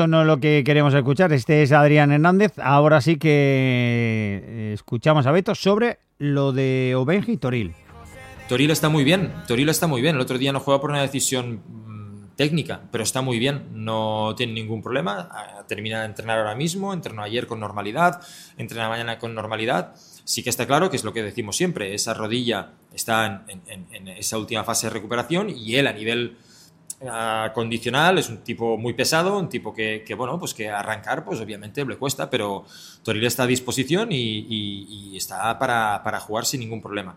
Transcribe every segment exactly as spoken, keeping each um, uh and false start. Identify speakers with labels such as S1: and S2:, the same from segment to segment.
S1: No es lo que queremos escuchar. Este es Adrián Hernández. Ahora sí que escuchamos a Beto sobre lo de Obenji y Toril.
S2: Toril está muy bien, Toril está muy bien. El otro día no juega por una decisión técnica, pero está muy bien, no tiene ningún problema. Termina de entrenar ahora mismo, entrenó ayer con normalidad, entrena mañana con normalidad. Sí que está claro que es lo que decimos siempre, esa rodilla está en, en, en esa última fase de recuperación y él a nivel uh, condicional es un tipo muy pesado, un tipo que, que bueno, pues que arrancar pues obviamente le cuesta, pero Toril está a disposición y, y, y está para, para jugar sin ningún problema.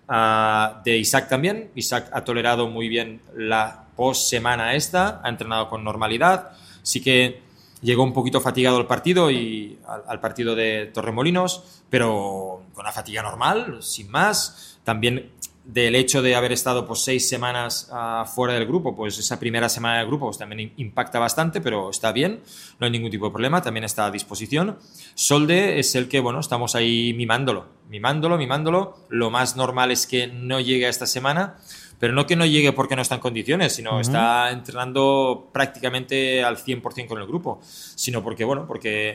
S2: Uh, de Isaac también, Isaac ha tolerado muy bien la post semana esta, ha entrenado con normalidad, sí que llegó un poquito fatigado al partido y al, al partido de Torremolinos, pero con una fatiga normal, sin más. También del hecho de haber estado pues, seis semanas uh, fuera del grupo, pues esa primera semana del grupo pues, también impacta bastante, pero está bien, no hay ningún tipo de problema, también está a disposición. Solde es el que, bueno, estamos ahí mimándolo, mimándolo, mimándolo. Lo más normal es que no llegue a esta semana, pero no que no llegue porque no está en condiciones, sino uh-huh. está entrenando prácticamente al cien por ciento con el grupo, sino porque, bueno, porque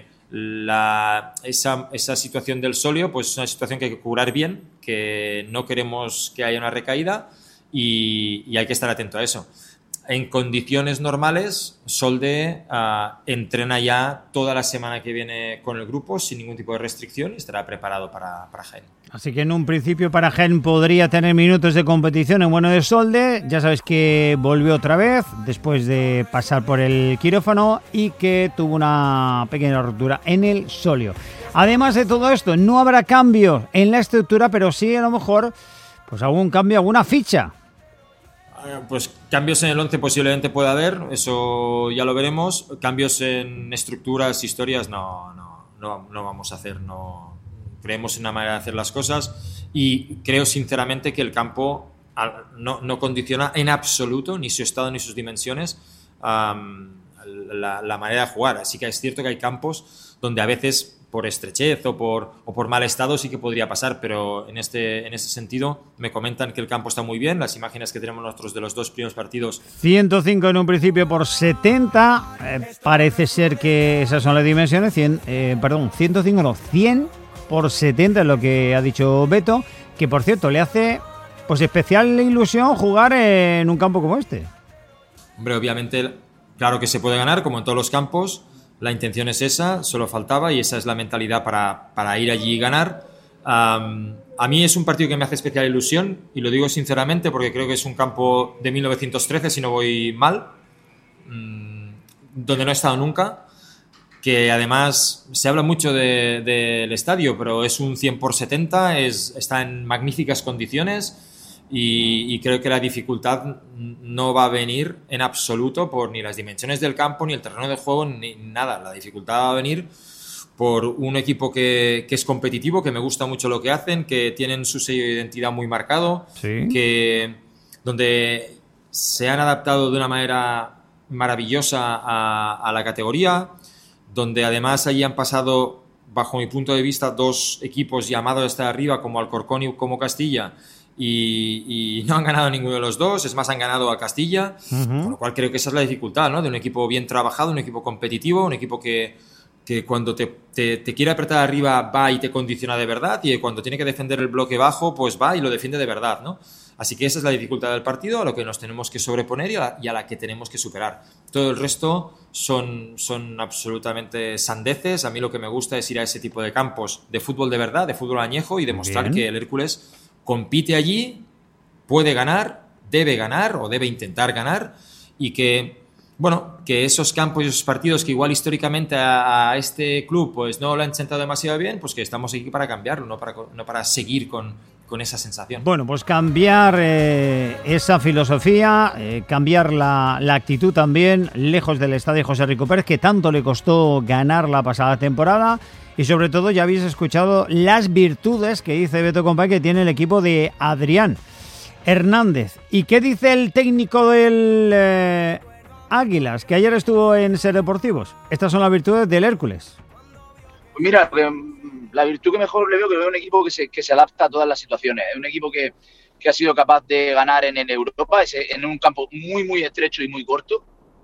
S2: la, esa, esa situación del solio pues es una situación que hay que curar bien, que no queremos que haya una recaída y, y hay que estar atento a eso. En condiciones normales, Solde uh, entrena ya toda la semana que viene con el grupo sin ningún tipo de restricción y estará preparado para, para Jaén.
S1: Así que en un principio para Jaén podría tener minutos de competición en bueno de Solde. Ya sabes que volvió otra vez después de pasar por el quirófano y que tuvo una pequeña rotura en el solio. Además de todo esto, no habrá cambio en la estructura, pero sí a lo mejor pues algún cambio, alguna ficha.
S2: Pues cambios en el once posiblemente pueda haber, eso ya lo veremos. Cambios en estructuras, historias, no, no, no, no vamos a hacer. No creemos en una manera de hacer las cosas y creo sinceramente que el campo no, no condiciona en absoluto ni su estado ni sus dimensiones um, la, la manera de jugar. Así que es cierto que hay campos donde a veces por estrechez o por, o por mal estado sí que podría pasar, pero en este, en ese sentido me comentan que el campo está muy bien. Las imágenes que tenemos nosotros de los dos primeros partidos,
S1: ciento cinco en un principio por setenta, eh, parece ser que esas son las dimensiones. cien, eh, perdón, ciento cinco no, cien por setenta es lo que ha dicho Beto, que por cierto le hace pues especial ilusión jugar en un campo como este.
S2: Hombre, obviamente claro que se puede ganar como en todos los campos. La intención es esa, solo faltaba, y esa es la mentalidad para, para ir allí y ganar. Um, a mí es un partido que me hace especial ilusión, y lo digo sinceramente porque creo que es un campo de mil novecientos trece, si no voy mal, um, donde no he estado nunca, que además se habla mucho de, de, del estadio, pero es un cien por setenta, es, está en magníficas condiciones. Y, y creo que la dificultad no va a venir en absoluto por ni las dimensiones del campo, ni el terreno de juego, ni nada. La dificultad va a venir por un equipo que, que es competitivo, que me gusta mucho lo que hacen, que tienen su sello de identidad muy marcado, ¿sí? que, donde se han adaptado de una manera maravillosa a, a la categoría, donde además allí han pasado, bajo mi punto de vista, dos equipos llamados a estar arriba, como Alcorcón y como Castilla, Y, y no han ganado ninguno de los dos, es más, han ganado a Castilla, uh-huh. con lo cual creo que esa es la dificultad, ¿no? De un equipo bien trabajado, un equipo competitivo, un equipo que, que cuando te, te, te quiere apretar arriba va y te condiciona de verdad, y cuando tiene que defender el bloque bajo, pues va y lo defiende de verdad, ¿no? Así que esa es la dificultad del partido, a lo que nos tenemos que sobreponer y a la, y a la que tenemos que superar. Todo el resto son, son absolutamente sandeces. A mí lo que me gusta es ir a ese tipo de campos de fútbol de verdad, de fútbol añejo, y demostrar bien. Que el Hércules compite allí, puede ganar, debe ganar o debe intentar ganar, y que, bueno, que esos campos y esos partidos que igual históricamente a, a este club pues no lo han sentado demasiado bien, pues que estamos aquí para cambiarlo, no para, no para seguir con, con esa sensación.
S1: Bueno, pues cambiar eh, esa filosofía, eh, cambiar la, la actitud también, lejos del estadio José Rico Pérez, que tanto le costó ganar la pasada temporada. Y sobre todo ya habéis escuchado las virtudes que dice Beto Compay que tiene el equipo de Adrián Hernández. ¿Y qué dice el técnico del eh, Águilas, que ayer estuvo en Ser Deportivos? Estas son las virtudes del Hércules.
S3: Pues mira, la virtud que mejor le veo, que veo un equipo que se, que se adapta a todas las situaciones. Es un equipo que, que ha sido capaz de ganar en, en Europa, en un campo muy, muy estrecho y muy corto.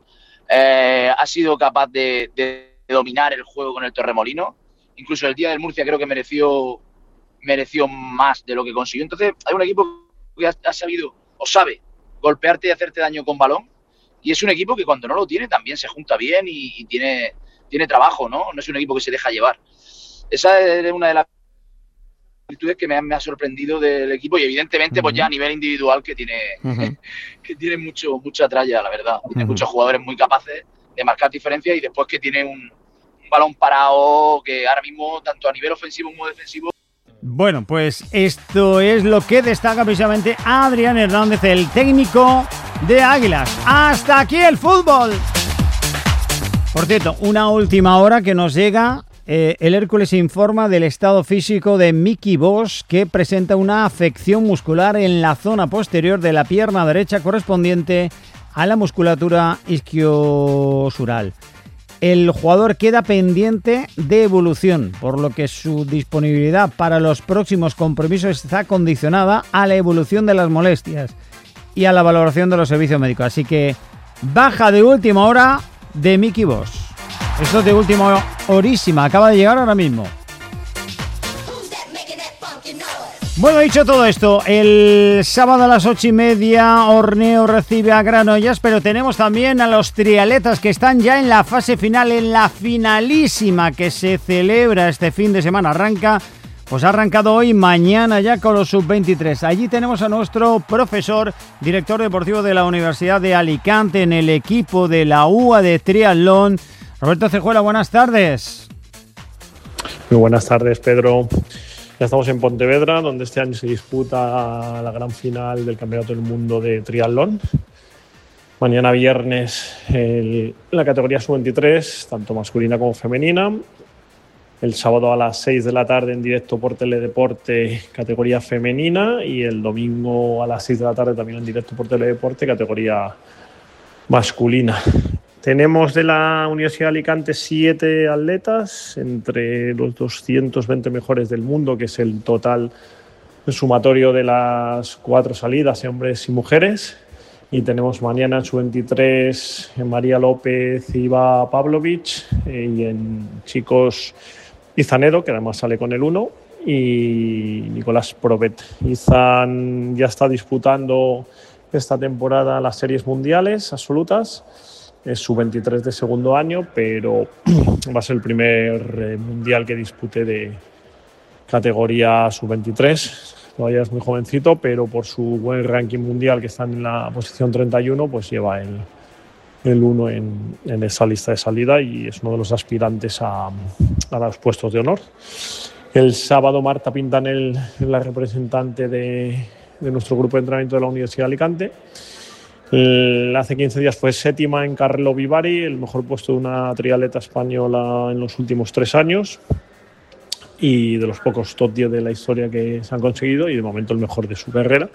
S3: eh, ha sido capaz de, de dominar el juego con el Torremolinos. Incluso el día del Murcia creo que mereció, mereció más de lo que consiguió. Entonces hay un equipo que ha, ha sabido o sabe golpearte y hacerte daño con balón, y es un equipo que cuando no lo tiene también se junta bien y, y tiene, tiene trabajo, ¿no? No es un equipo que se deja llevar. Esa es una de las virtudes que me ha, me ha sorprendido del equipo, y evidentemente uh-huh. pues ya a nivel individual que tiene, uh-huh. que tiene mucho, mucha tralla, la verdad. Tiene uh-huh. muchos jugadores muy capaces de marcar diferencias, y después que tiene un, un balón parado que ahora mismo, tanto a nivel ofensivo como defensivo.
S1: Bueno, pues esto es lo que destaca precisamente Adrián Hernández, el técnico de Águilas. ¡Hasta aquí el fútbol! Por cierto, una última hora que nos llega. Eh, el Hércules informa del estado físico de Miki Bosch, que presenta una afección muscular en la zona posterior de la pierna derecha correspondiente a la musculatura isquiosural. El jugador queda pendiente de evolución, por lo que su disponibilidad para los próximos compromisos está condicionada a la evolución de las molestias y a la valoración de los servicios médicos. Así que baja de última hora de Miki Bosch. Esto es de última horísima, acaba de llegar ahora mismo. Bueno, dicho todo esto, el sábado a las ocho y media Orneo recibe a Granollers, pero tenemos también a los triatletas que están ya en la fase final, en la finalísima que se celebra este fin de semana. Arranca, pues ha arrancado hoy, mañana ya con los sub veintitrés. Allí tenemos a nuestro profesor, director deportivo de la Universidad de Alicante, en el equipo de la U A de triatlón. Roberto Cejuela, buenas tardes.
S4: Muy buenas tardes, Pedro. Ya estamos en Pontevedra, donde este año se disputa la gran final del Campeonato del Mundo de Triatlón. Mañana viernes el, la categoría sub veintitrés, tanto masculina como femenina. El sábado a las seis de la tarde en directo por Teledeporte, categoría femenina. Y el domingo a las seis de la tarde también en directo por Teledeporte, categoría masculina. Tenemos de la Universidad de Alicante siete atletas, entre los doscientos veinte mejores del mundo, que es el total sumatorio de las cuatro salidas, hombres y mujeres. Y tenemos mañana en sub veintitrés María López y Iva Pavlovic, eh, y en chicos Izanedo, que además sale con el uno, y Nicolás Provet. Izan ya está disputando esta temporada las series mundiales absolutas. Es sub veintitrés de segundo año, pero va a ser el primer eh, mundial que dispute de categoría sub veintitrés. Todavía es muy jovencito, pero por su buen ranking mundial, que está en la posición treinta y uno, pues lleva el, el uno en, en esa lista de salida y es uno de los aspirantes a, a los puestos de honor. El sábado Marta Pintanel es la representante de, de nuestro grupo de entrenamiento de la Universidad de Alicante. El, hace quince días fue séptima en Carlo Vivari, el mejor puesto de una triatleta española en los últimos tres años y de los pocos top diez de la historia que se han conseguido, y de momento el mejor de su carrera.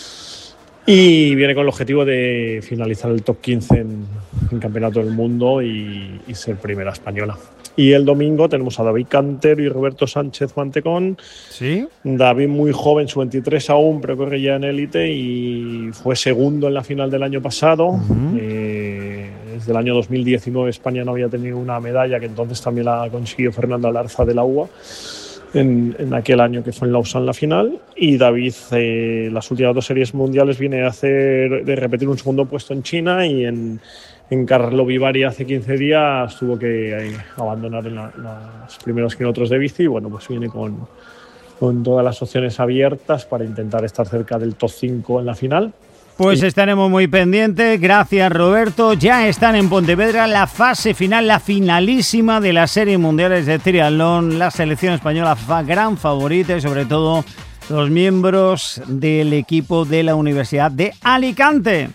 S4: Y viene con el objetivo de finalizar el top quince en, en Campeonato del Mundo y, y ser primera española. Y el domingo tenemos a David Cantero y Roberto Sánchez Mantecón.
S1: ¿Sí?
S4: David muy joven, sub veintitrés aún, pero corre ya en élite y fue segundo en la final del año pasado. Uh-huh. Eh, desde el año dos mil diecinueve España no había tenido una medalla, que entonces también la consiguió Fernando Alarza de la U A en, en aquel año que fue en Lausanne la final. Y David, eh, las últimas dos series mundiales, viene a hacer de repetir un segundo puesto en China, y en En Carlo Vivari hace quince días tuvo que eh, abandonar en la, los primeros kilómetros de bici, y bueno, pues viene con, con todas las opciones abiertas para intentar estar cerca del top cinco en la final.
S1: Pues estaremos muy pendientes. Gracias, Roberto. Ya están en Pontevedra la fase final, la finalísima de las series mundiales de triatlón. La selección española fa, gran favorita, y sobre todo los miembros del equipo de la Universidad de Alicante.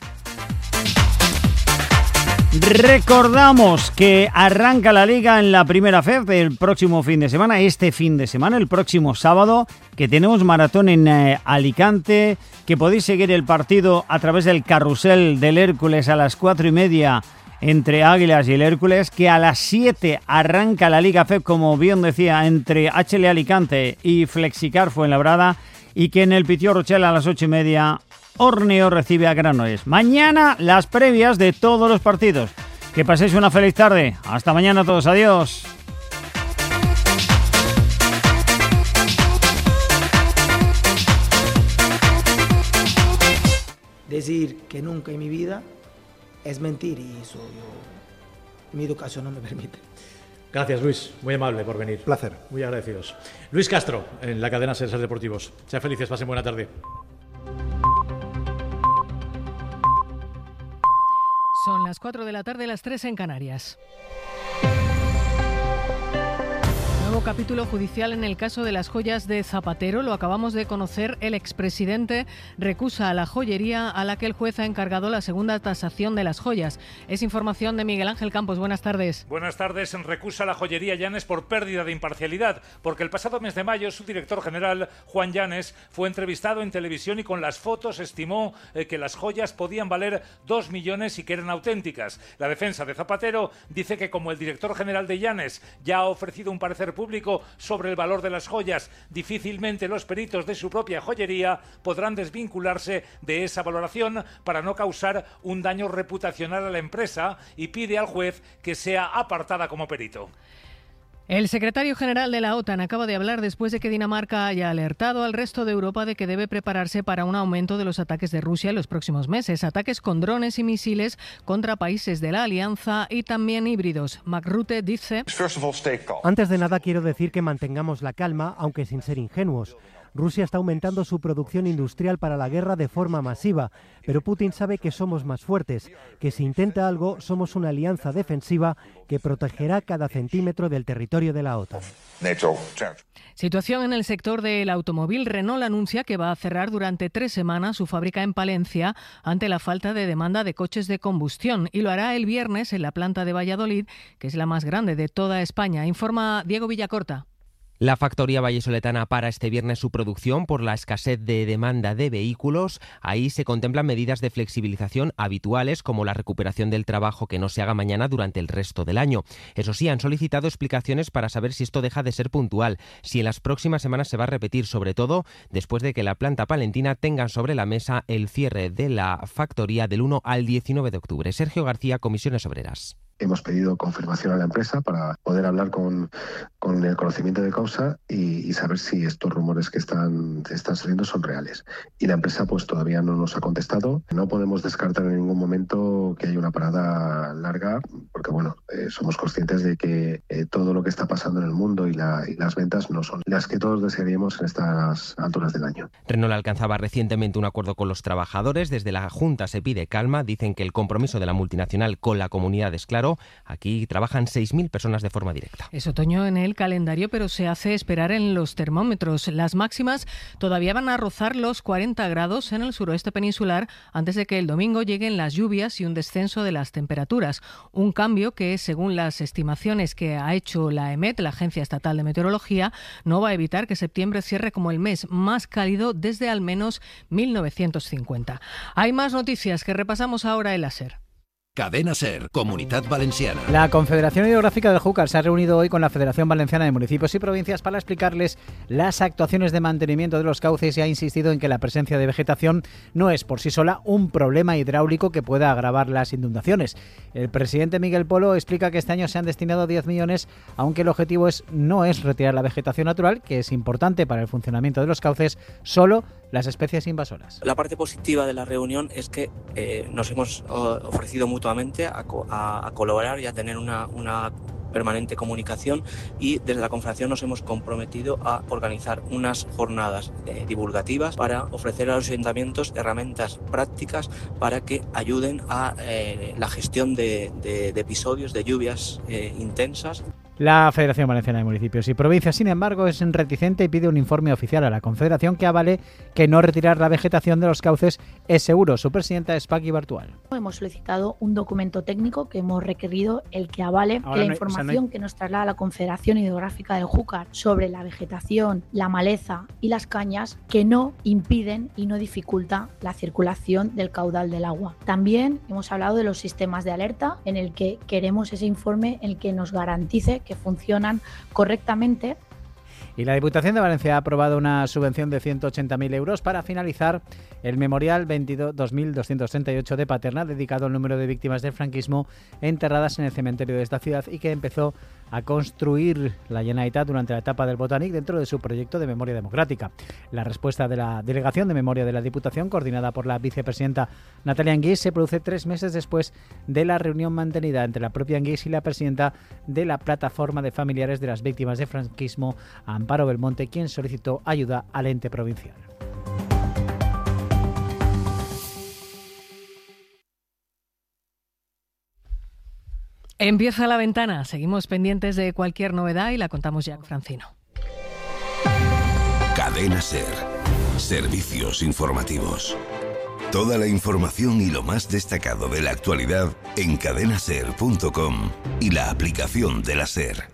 S1: Recordamos que arranca la Liga en la Primera F E D el próximo fin de semana, este fin de semana, el próximo sábado, que tenemos maratón en eh, Alicante, que podéis seguir el partido a través del carrusel del Hércules a las cuatro y media entre Águilas y el Hércules, que a las siete arranca la Liga F E D, como bien decía, entre H L Alicante y Flexicar Fuenlabrada, y que en el Pitió Rochelle a las ocho y media Orneo recibe a Granollers. Mañana las previas de todos los partidos. Que paséis una feliz tarde. Hasta mañana a todos. Adiós.
S5: Decir que nunca en mi vida es mentir y eso yo, mi educación no me permite.
S6: Gracias, Luis. Muy amable por venir.
S7: Placer.
S6: Muy agradecidos. Luis Castro, en la cadena SER Deportivos. Sean felices, pasen buena tarde.
S8: Son las cuatro de la tarde, las tres en Canarias. Nuevo capítulo judicial en el caso de las joyas de Zapatero. Lo acabamos de conocer. El expresidente recusa a la joyería a la que el juez ha encargado la segunda tasación de las joyas. Es información de Miguel Ángel Campos. Buenas tardes.
S9: Buenas tardes. Recusa a la joyería Llanes por pérdida de imparcialidad, porque el pasado mes de mayo su director general, Juan Llanes, fue entrevistado en televisión y con las fotos estimó eh, que las joyas podían valer dos millones y que eran auténticas. La defensa de Zapatero dice que como el director general de Llanes ya ha ofrecido un parecer público público sobre el valor de las joyas, difícilmente los peritos de su propia joyería podrán desvincularse de esa valoración para no causar un daño reputacional a la empresa y pide al juez que sea apartada como perito.
S8: El secretario general de la OTAN acaba de hablar después de que Dinamarca haya alertado al resto de Europa de que debe prepararse para un aumento de los ataques de Rusia en los próximos meses. Ataques con drones y misiles contra países de la alianza y también híbridos. Mark Rutte dice:
S10: Antes de nada quiero decir que mantengamos la calma, aunque sin ser ingenuos. Rusia está aumentando su producción industrial para la guerra de forma masiva, pero Putin sabe que somos más fuertes, que si intenta algo somos una alianza defensiva que protegerá cada centímetro del territorio de la OTAN.
S8: Situación en el sector del automóvil. Renault anuncia que va a cerrar durante tres semanas su fábrica en Palencia ante la falta de demanda de coches de combustión y lo hará el viernes en la planta de Valladolid, que es la más grande de toda España. Informa Diego Villacorta.
S11: La factoría vallisoletana para este viernes su producción por la escasez de demanda de vehículos. Ahí se contemplan medidas de flexibilización habituales como la recuperación del trabajo que no se haga mañana durante el resto del año. Eso sí, han solicitado explicaciones para saber si esto deja de ser puntual, si en las próximas semanas se va a repetir, sobre todo después de que la planta palentina tenga sobre la mesa el cierre de la factoría del uno al diecinueve de octubre. Sergio García, Comisiones Obreras.
S12: Hemos pedido confirmación a la empresa para poder hablar con, con el conocimiento de causa y, y saber si estos rumores que están, están saliendo son reales. Y la empresa pues todavía no nos ha contestado. No podemos descartar en ningún momento que haya una parada larga, porque bueno, eh, somos conscientes de que eh, todo lo que está pasando en el mundo y, la, y las ventas no son las que todos desearíamos en estas alturas del año.
S11: Renault alcanzaba recientemente un acuerdo con los trabajadores. Desde la Junta se pide calma. Dicen que el compromiso de la multinacional con la comunidad es claro. Aquí trabajan seis mil personas de forma directa.
S8: Es otoño en el calendario, pero se hace esperar en los termómetros. Las máximas todavía van a rozar los cuarenta grados en el suroeste peninsular antes de que el domingo lleguen las lluvias y un descenso de las temperaturas. Un cambio que, según las estimaciones que ha hecho la E M E T, la Agencia Estatal de Meteorología, no va a evitar que septiembre cierre como el mes más cálido desde al menos mil novecientos cincuenta. Hay más noticias que repasamos ahora en la SER.
S13: Cadena SER, Comunidad Valenciana.
S14: La Confederación Hidrográfica del Júcar se ha reunido hoy con la Federación Valenciana de Municipios y Provincias para explicarles las actuaciones de mantenimiento de los cauces y ha insistido en que la presencia de vegetación no es por sí sola un problema hidráulico que pueda agravar las inundaciones. El presidente Miguel Polo explica que este año se han destinado diez millones, aunque el objetivo es, no es retirar la vegetación natural, que es importante para el funcionamiento de los cauces, solo las especies invasoras.
S15: La parte positiva de la reunión es que eh, nos hemos oh, ofrecido mutuamente a, a, a colaborar y a tener una, una permanente comunicación y desde la Confederación nos hemos comprometido a organizar unas jornadas eh, divulgativas para ofrecer a los ayuntamientos herramientas prácticas para que ayuden a eh, la gestión de, de, de episodios de lluvias eh, intensas.
S14: La Federación Valenciana de Municipios y Provincias, sin embargo, es reticente y pide un informe oficial a la Confederación que avale que no retirar la vegetación de los cauces es seguro. Su presidenta es Paqui Bartual.
S16: Hemos solicitado un documento técnico que hemos requerido el que avale Ahora que la no hay, información o sea, no hay... que nos traslada la Confederación Hidrográfica del Júcar sobre la vegetación, la maleza y las cañas que no impiden y no dificulta la circulación del caudal del agua. También hemos hablado de los sistemas de alerta en el que queremos ese informe en el que nos garantice que funcionan correctamente.
S14: Y la Diputación de Valencia ha aprobado una subvención de ciento ochenta mil euros para finalizar el memorial dos mil doscientos treinta y ocho de Paterna, dedicado al número de víctimas del franquismo enterradas en el cementerio de esta ciudad y que empezó a construir la Generalitat durante la etapa del Botànic dentro de su proyecto de memoria democrática. La respuesta de la Delegación de Memoria de la Diputación, coordinada por la vicepresidenta Natalia Anguís, se produce tres meses después de la reunión mantenida entre la propia Anguís y la presidenta de la Plataforma de Familiares de las Víctimas del Franquismo, Amparo Belmonte, quien solicitó ayuda al ente provincial.
S8: Empieza La Ventana. Seguimos pendientes de cualquier novedad y la contamos ya con Francino.
S13: Cadena SER. Servicios informativos. Toda la información y lo más destacado de la actualidad en cadena ser punto com y la aplicación de la SER.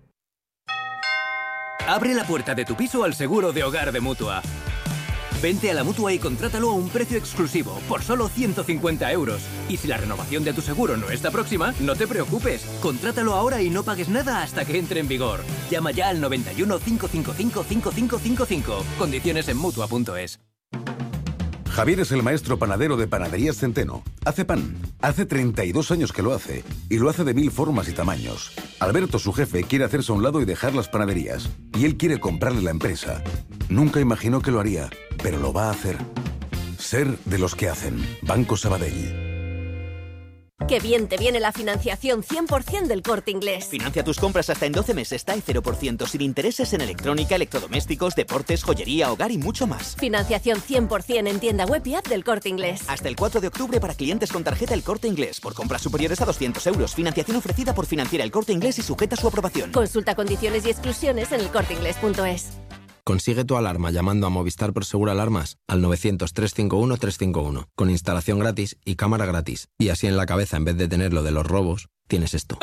S7: Abre la puerta de tu piso al seguro de hogar de Mutua. Vente a la Mutua y contrátalo a un precio exclusivo, por solo ciento cincuenta euros. Y si la renovación de tu seguro no está próxima, no te preocupes. Contrátalo ahora y no pagues nada hasta que entre en vigor. Llama ya al noventa y uno, cinco cinco cinco, cinco cinco cinco cinco. Condiciones en Mutua punto es.
S17: Javier es el maestro panadero de Panaderías Centeno. Hace pan. Hace treinta y dos años que lo hace. Y lo hace de mil formas y tamaños. Alberto, su jefe, quiere hacerse a un lado y dejar las panaderías. Y él quiere comprarle la empresa. Nunca imaginó que lo haría, pero lo va a hacer. Ser de los que hacen. Banco Sabadell.
S18: ¡Qué bien te viene la financiación cien por ciento del Corte Inglés!
S19: Financia tus compras hasta en doce meses, T A E cero por ciento, sin intereses en electrónica, electrodomésticos, deportes, joyería, hogar y mucho más.
S18: Financiación cien por ciento en tienda web y app del Corte Inglés.
S19: Hasta el cuatro de octubre para clientes con tarjeta El Corte Inglés. Por compras superiores a doscientos euros. Financiación ofrecida por Financiera El Corte Inglés y sujeta a su aprobación.
S18: Consulta condiciones y exclusiones en el corte inglés punto es.
S20: Consigue tu alarma llamando a Movistar Prosegur Alarmas al novecientos, trescientos cincuenta y uno, trescientos cincuenta y uno, con instalación gratis y cámara gratis. Y así en la cabeza, en vez de tener lo de los robos, tienes esto.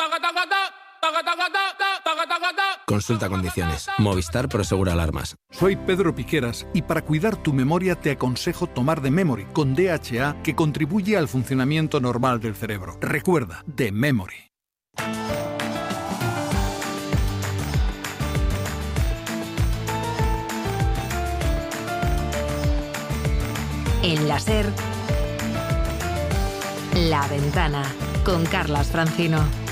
S20: Consulta condiciones. Movistar Prosegur Alarmas.
S21: Soy Pedro Piqueras y para cuidar tu memoria te aconsejo tomar The Memory con D H A, que contribuye al funcionamiento normal del cerebro. Recuerda, The Memory.
S22: En la SER, La Ventana, con Carlas Francino.